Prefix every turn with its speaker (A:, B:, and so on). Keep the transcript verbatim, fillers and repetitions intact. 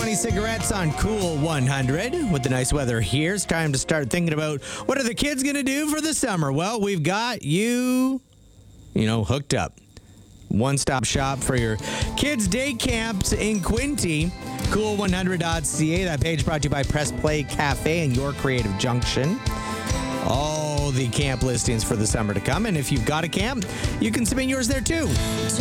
A: Johnny Cigarettes on Cool one hundred. With the nice weather here, it's time to start thinking about what are the kids going to do for the summer. Well, we've got you, you know, hooked up. One-stop shop for your kids' day camps in Quinte. cool one hundred dot c a. That page brought to you by Press Play Cafe and Your Creative Junction. All the camp listings for the summer to come. And if you've got a camp, you can submit yours there too.